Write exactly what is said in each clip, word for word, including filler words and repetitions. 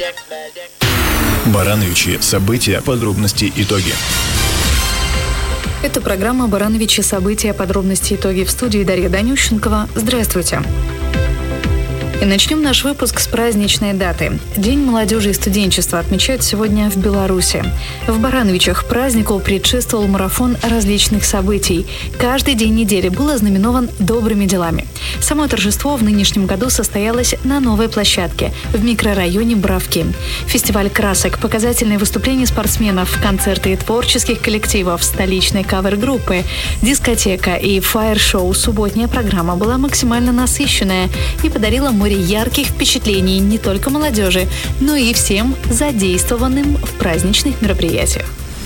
Барановичи. События, подробности, итоги. Это программа «Барановичи. События, подробности, итоги». В студии Дарья Данющенкова. Здравствуйте. И начнем наш выпуск с праздничной даты. День молодежи и студенчества отмечают сегодня в Беларуси. В Барановичах празднику предшествовал марафон различных событий. Каждый день недели был ознаменован добрыми делами. Само торжество в нынешнем году состоялось на новой площадке в микрорайоне Бравки. Фестиваль красок, показательные выступления спортсменов, концерты творческих коллективов, столичной кавер-группы, дискотека и фаер-шоу. Субботняя программа была максимально насыщенная и подарила море ярких впечатлений не только молодежи, но и всем задействованным в праздничных мероприятиях.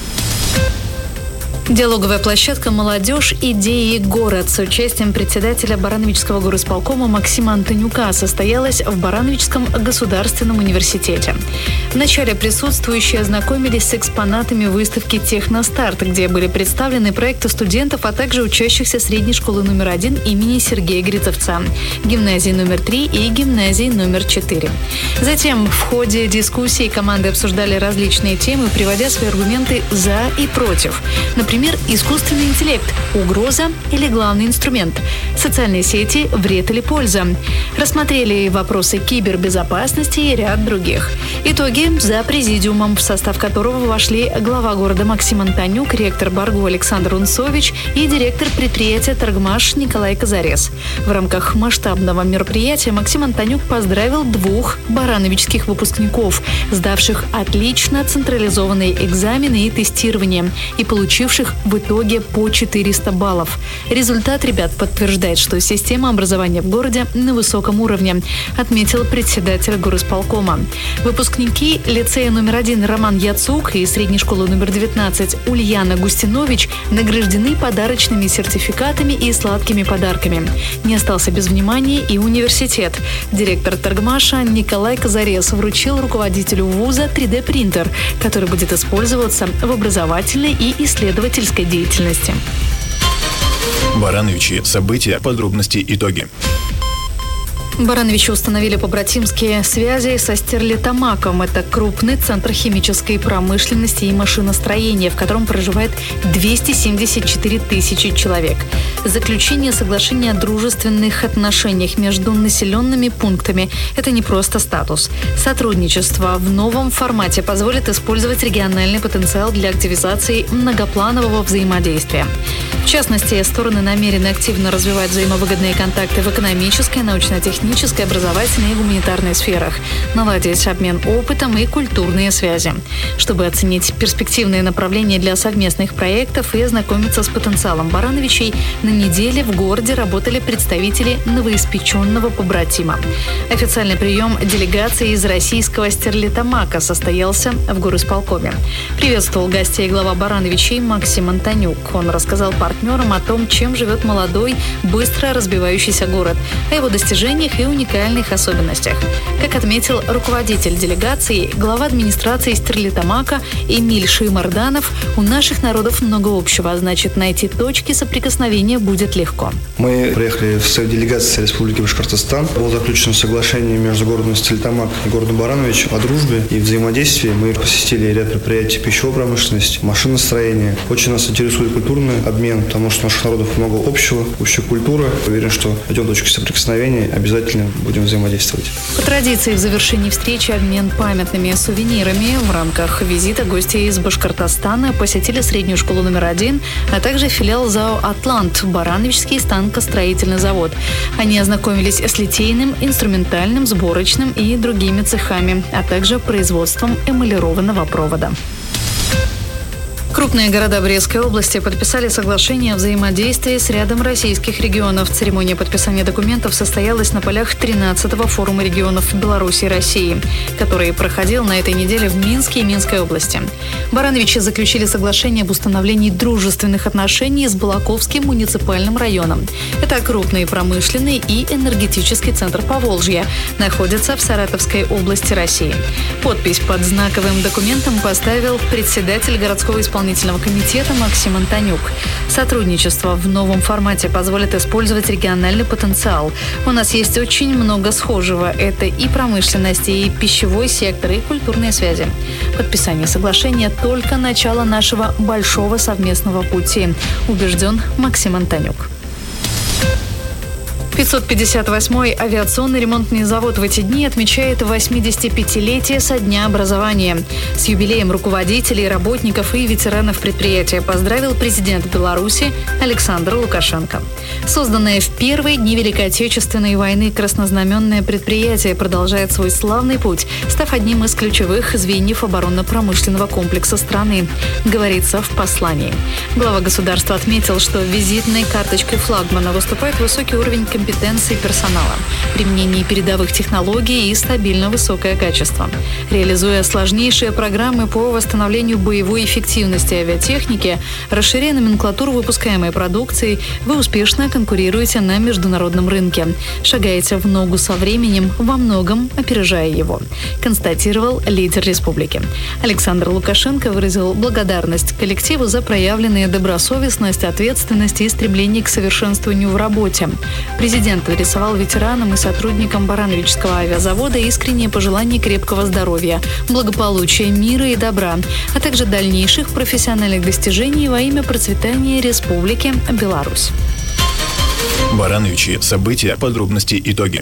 Диалоговая площадка «Молодежь. Идеи. Город» с участием председателя Барановичского горисполкома Максима Антонюка состоялась в Барановичском государственном университете. Вначале присутствующие ознакомились с экспонатами выставки «Техностарт», где были представлены проекты студентов, а также учащихся средней школы номер один имени Сергея Грицевца, гимназии номер три и гимназии номер четыре. Затем в ходе дискуссии команды обсуждали различные темы, приводя свои аргументы «за» и «против». Например, Например, искусственный интеллект – угроза или главный инструмент? Социальные сети – вред или польза? Рассмотрели вопросы кибербезопасности и ряд других. Итоги за президиумом, в состав которого вошли глава города Максим Антонюк, ректор БАРГУ Александр Унцович и директор предприятия «Торгмаш» Николай Казарес. В рамках масштабного мероприятия Максим Антонюк поздравил двух барановичских выпускников, сдавших отлично централизованные экзамены и тестирование и получивших в итоге по четыреста баллов. Результат ребят подтверждает, что система образования в городе на высоком уровне, отметил председатель горисполкома. Выпускники лицея номер один Роман Яцук и средней школы номер девятнадцать Ульяна Густинович награждены подарочными сертификатами и сладкими подарками. Не остался без внимания и университет. Директор Торгмаша Николай Казарес вручил руководителю вуза три дэ принтер, который будет использоваться в образовательной и исследовательской деятельности. Барановичи. События, подробности, итоги. Барановичи установили побратимские связи со Стерлитамаком. Это крупный центр химической промышленности и машиностроения, в котором проживает двести семьдесят четыре тысячи человек. Заключение соглашения о дружественных отношениях между населенными пунктами – это не просто статус. Сотрудничество в новом формате позволит использовать региональный потенциал для активизации многопланового взаимодействия. В частности, стороны намерены активно развивать взаимовыгодные контакты в экономической, научно-технической, образовательной и гуманитарной сферах, наладить обмен опытом и культурные связи. Чтобы оценить перспективные направления для совместных проектов и ознакомиться с потенциалом барановичей, на неделе в городе работали представители новоиспеченного побратима. Официальный прием делегации из российского Стерлитамака состоялся в горисполкоме. Приветствовал гостей глава барановичей Максим Антонюк. Он рассказал партнерам о том, чем живет молодой, быстро разбивающийся город, о его достижениях и уникальных особенностях. Как отметил руководитель делегации, глава администрации Стерлитамака Эмиль Шимарданов, у наших народов много общего, а значит, найти точки соприкосновения будет легко. Мы приехали в союз делегации Республики Башкортостан. Было заключено соглашение между городом Стерлитамак и городом Баранович о дружбе и взаимодействии. Мы посетили ряд мероприятий пищевой промышленности, машиностроения. Очень нас интересует культурный обмен, потому что у наших народов много общего, общая культура. Уверен, что найдем точки соприкосновения, обязательно будем взаимодействовать. По традиции в завершении встречи обмен памятными сувенирами. В рамках визита гости из Башкортостана посетили среднюю школу номер один, а также филиал ЗАО «Атлант» Барановичский станкостроительный завод. Они ознакомились с литейным, инструментальным, сборочным и другими цехами, а также производством эмалированного провода. Крупные города Брестской области подписали соглашение о взаимодействии с рядом российских регионов. Церемония подписания документов состоялась на полях тринадцатого форума регионов Беларуси и России, который проходил на этой неделе в Минске и Минской области. Барановичи заключили соглашение об установлении дружественных отношений с Балаковским муниципальным районом. Это крупный промышленный и энергетический центр Поволжья, находится в Саратовской области России. Подпись под знаковым документом поставил председатель городского исполнения исполнительного комитета Максим Антонюк. Сотрудничество в новом формате позволит использовать региональный потенциал. У нас есть очень много схожего. Это и промышленность, и пищевой сектор, и культурные связи. Подписание соглашения – только начало нашего большого совместного пути, убежден Максим Антонюк. пятьсот пятьдесят восьмой авиационный ремонтный завод в эти дни отмечает восьмидесятипятилетие со дня образования. С юбилеем руководителей, работников и ветеранов предприятия поздравил президент Беларуси Александр Лукашенко. Созданное в первые дни Великой Отечественной войны краснознаменное предприятие продолжает свой славный путь, став одним из ключевых звеньев оборонно-промышленного комплекса страны, говорится в послании. Глава государства отметил, что визитной карточкой флагмана выступает высокий уровень компетенции компетенции персонала, применение передовых технологий и стабильно высокое качество. Реализуя сложнейшие программы по восстановлению боевой эффективности авиатехники, расширяя номенклатуру выпускаемой продукции, вы успешно конкурируете на международном рынке, шагаете в ногу со временем, во многом опережая его, констатировал лидер республики. Александр Лукашенко выразил благодарность коллективу за проявленные добросовестность, ответственность и стремление к совершенствованию в работе. Президент адресовал ветеранам и сотрудникам Барановичского авиазавода искренние пожелания крепкого здоровья, благополучия, мира и добра, а также дальнейших профессиональных достижений во имя процветания Республики Беларусь. Барановичи. События, подробности, итоги.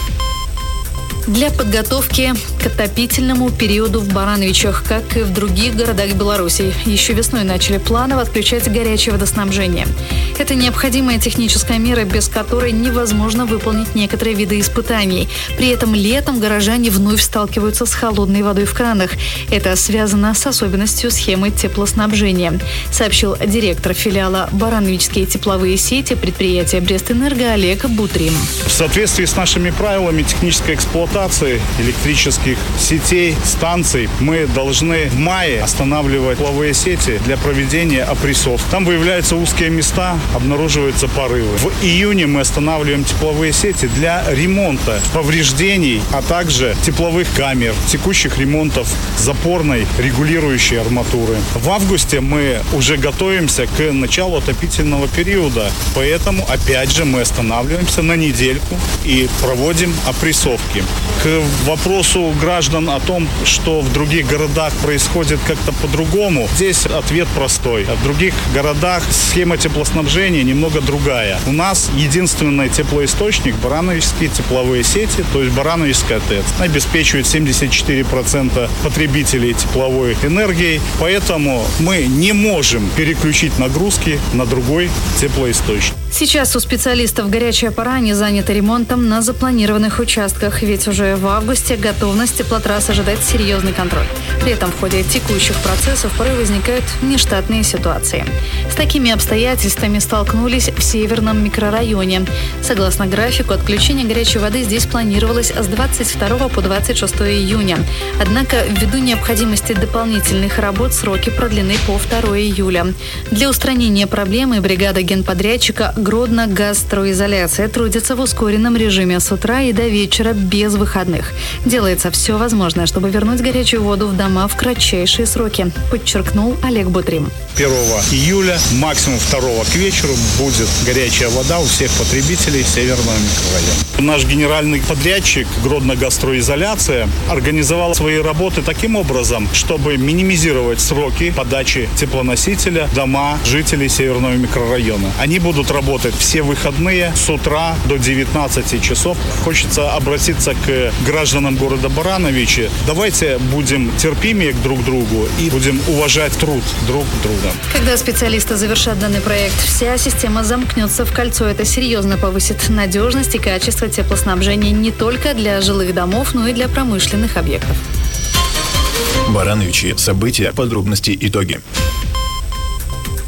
Для подготовки к отопительному периоду в Барановичах, как и в других городах Беларуси, еще весной начали планово отключать горячее водоснабжение. Это необходимая техническая мера, без которой невозможно выполнить некоторые виды испытаний. При этом летом горожане вновь сталкиваются с холодной водой в кранах. Это связано с особенностью схемы теплоснабжения, сообщил директор филиала «Барановичские тепловые сети» предприятия «Брестэнерго» Олег Бутрим. В соответствии с нашими правилами технической эксплуатации электрических сетей, станций, мы должны в мае останавливать тепловые сети для проведения опрессов. Там выявляются узкие места, обнаруживаются порывы. В июне мы останавливаем тепловые сети для ремонта повреждений, а также тепловых камер, текущих ремонтов запорной регулирующей арматуры. В августе мы уже готовимся к началу отопительного периода, поэтому опять же мы останавливаемся на недельку и проводим опрессовки. К вопросу граждан о том, что в других городах происходит как-то по-другому, здесь ответ простой. В других городах схема теплоснабжения немного другая. У нас единственный теплоисточник – Барановичские тепловые сети, то есть Барановичская ТЭЦ. Обеспечивает семьдесят четыре процента потребителей тепловой энергией, поэтому мы не можем переключить нагрузки на другой теплоисточник. Сейчас у специалистов горячая пора не занята ремонтом на запланированных участках, ведь уже в августе готовность теплотрасс ожидает серьезный контроль. При этом в ходе текущих процессов порой возникают нештатные ситуации. С такими обстоятельствами столкнулись в Северном микрорайоне. Согласно графику, отключение горячей воды здесь планировалось с двадцать второго по двадцать шестое июня. Однако, ввиду необходимости дополнительных работ, сроки продлены по второго июля. Для устранения проблемы бригада генподрядчика «Гродно-Газстройизоляция» трудится в ускоренном режиме с утра и до вечера без выходных. Делается все возможное, чтобы вернуть горячую воду в дома в кратчайшие сроки, подчеркнул Олег Бутрим. первого июля, максимум второго к вечеру будет горячая вода у всех потребителей Северного микрорайона. Наш генеральный подрядчик «Гродно-Газстройизоляция» организовал свои работы таким образом, чтобы минимизировать сроки подачи теплоносителя в дома жителей Северного микрорайона. Они будут работать все выходные с утра до девятнадцати часов. Хочется обратиться к гражданам города Барановичи. Давайте будем терпимее друг к другу и будем уважать труд друг друга. Когда специалисты завершат данный проект, вся система замкнется в кольцо. Это серьезно повысит надежность и качество теплоснабжения не только для жилых домов, но и для промышленных объектов. Барановичи. События, подробности, итоги.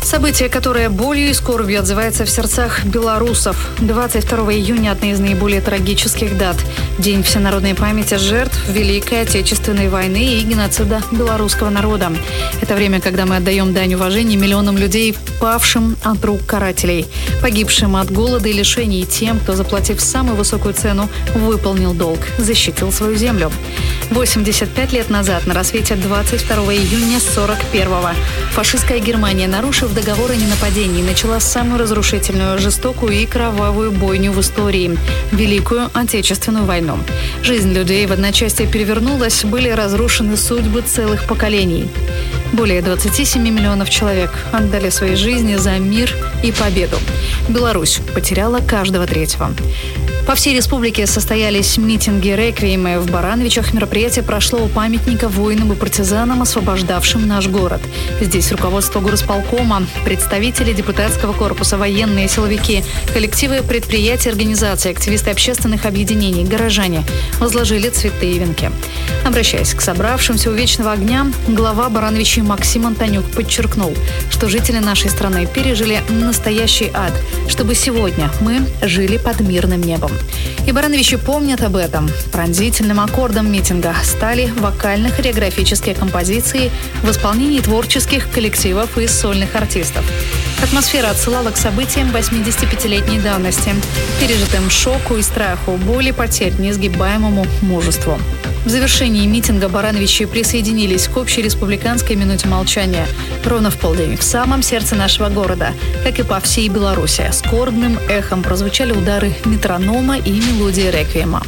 Событие, которое болью и скорбью отзывается в сердцах белорусов. двадцать второго июня – одна из наиболее трагических дат. День всенародной памяти жертв Великой Отечественной войны и геноцида белорусского народа. Это время, когда мы отдаем дань уважения миллионам людей, павшим от рук карателей, погибшим от голода и лишений, и тем, кто, заплатив самую высокую цену, выполнил долг, защитил свою землю. восемьдесят пять лет назад, на рассвете двадцать второго июня сорок первого, фашистская Германия, нарушив договор о ненападении, начала самую разрушительную, жестокую и кровавую бойню в истории – Великую Отечественную войну. Жизнь людей в одночасье перевернулась, были разрушены судьбы целых поколений. Более двадцати семи миллионов человек отдали свои жизни за мир и победу. Беларусь потеряла каждого третьего. По всей республике состоялись митинги, реквиемы. В Барановичах мероприятие прошло у памятника воинам и партизанам, освобождавшим наш город. Здесь руководство горосполкома, представители депутатского корпуса, военные, силовики, коллективы предприятий, организаций, активисты общественных объединений, горожане возложили цветы и венки. Обращаясь к собравшимся у Вечного огня, глава Барановичей Максим Антонюк подчеркнул, что жители нашей страны пережили настоящий ад, чтобы сегодня мы жили под мирным небом. И барановичи помнят об этом. Пронзительным аккордом митинга стали вокально-хореографические композиции в исполнении творческих коллективов и сольных артистов. Атмосфера отсылала к событиям восьмидесятипятилетней давности, пережитым шоку и страху, боли, потерь, несгибаемому мужеству. В завершении митинга барановичи присоединились к общей республиканской минуте молчания. Ровно в полдень, в самом сердце нашего города, как и по всей Беларуси, скорбным эхом прозвучали удары метронома и мелодии реквиема.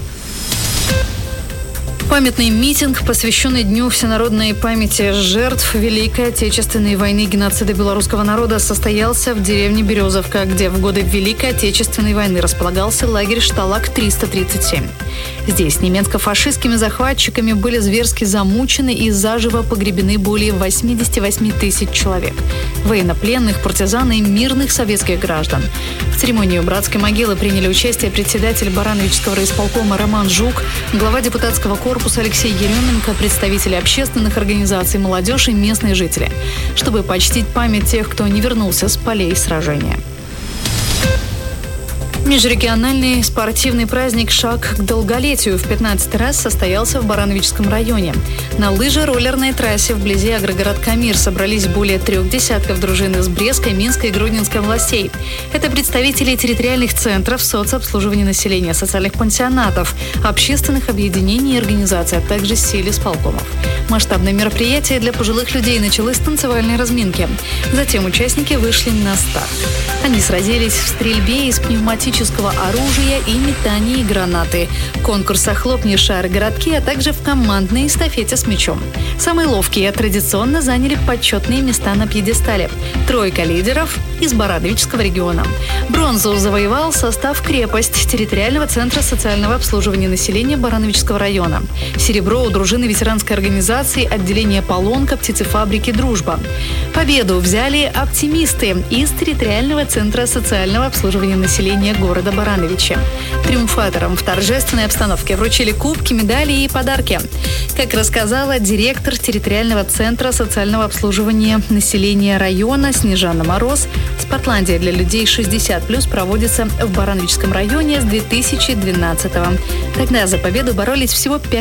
Памятный митинг, посвященный Дню всенародной памяти жертв Великой Отечественной войны и геноцида белорусского народа, состоялся в деревне Березовка, где в годы Великой Отечественной войны располагался лагерь Шталаг триста тридцать семь. Здесь немецко-фашистскими захватчиками были зверски замучены и заживо погребены более восьмидесяти восьми тысяч человек – военнопленных, партизан и мирных советских граждан. В церемонии у братской могилы приняли участие председатель Барановичского райисполкома Роман Жук, глава депутатского корпуса Алексей Еременко, представители общественных организаций, молодежь и местные жители, чтобы почтить память тех, кто не вернулся с полей сражения. Межрегиональный спортивный праздник «Шаг к долголетию» в пятнадцатый раз состоялся в Барановичском районе. На лыжо-роллерной трассе вблизи агрогородка Мир собрались более трех десятков дружин из Брестской, Минской и Гродненской областей. Это представители территориальных центров соцобслуживания населения, социальных пансионатов, общественных объединений и организаций, а также сельисполкомов. Масштабное мероприятие для пожилых людей началось с танцевальной разминки. Затем участники вышли на старт. Они сразились в стрельбе из пневматического оружия и метании гранаты, конкурса «Хлопни шар городки», а также в командной эстафете с мячом. Самые ловкие традиционно заняли почетные места на пьедестале. Тройка лидеров из Барановичского региона. Бронзу завоевал состав «Крепость» территориального центра социального обслуживания населения Барановичского района. Серебро у дружины ветеранской организации отделения «Полонка» птицефабрики «Дружба». Победу взяли оптимисты из территориального центра социального обслуживания населения города Барановичи. Триумфаторам в торжественной обстановке вручили кубки, медали и подарки. Как рассказала директор территориального центра социального обслуживания населения района Снежана Мороз, Спортландия для людей шестьдесят плюс проводится в Барановичском районе с две тысячи двенадцатого. Тогда за победу боролись всего пять